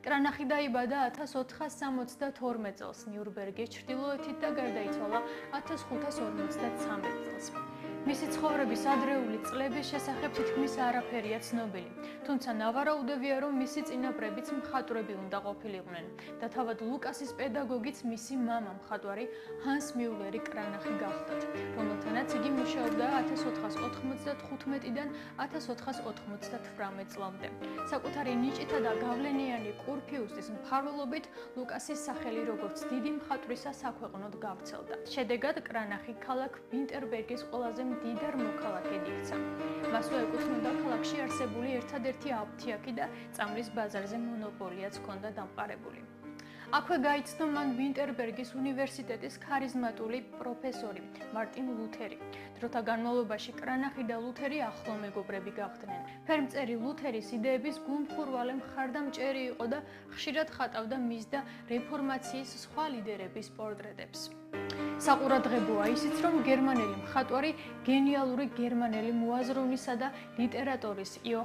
კრანახი დაიბადა 1462 წელს ნიურნბერგის ჩრდილოეთით და გარდაიცვალა 1553 წელს. მისი ცხოვრების ადრეული წლების შესახებ თითქმის არაფერია ცნობილი, თუმცა ნავარაუდევია, რომ მისი წინაპრებიც მხატვრები უნდა ყოფილიყვნენ და თავად ლუკასის პედაგოგიც მისი მამა მხატვარი ჰანს მიულერი კრანახი გახლდათ, რომელთანაც იგი მუშაობდა 1495-დან 1498 წლამდე. საკუთარი ნიჭითა და გავლენიანი კურფიუსის მფარველობით ლუკასის სახელი როგორც დიდი მხატვრისა საქვეყნოდ გავრცელდა. შედეგად კრანახი ქალაქ ვინტერბერგის ყველაზე მდიდარ მოქალაქედ იქცა. მასვე ეკუთვნოდა ქალაქში არსებული ერთადერთი აფთიაქი და წამლის ბაზარზე მონოპოლიაც ჰქონდა დამყარებული. აქვე გაიცნო მან ვინტერბერგის უნივერსიტეტის ქარიზმატული პროფესორი მარტინ ლუთერი. დროთა განმავლობაში კრანახი და ლუთერი ახლო მეგობრები გახდნენ. ფერმწერი ლუთერის იდეების გულმხურვალე მხარდამჭერი იყო და ხშირად ხატავდა მის და რეფორმაციის სხვა ლიდერების პორტრეტებს. საყურადღებოა ისიც, რომ გერმანელი მხატვარი გენიალური გერმანელი მოაზროვნისა და ლიტერატორის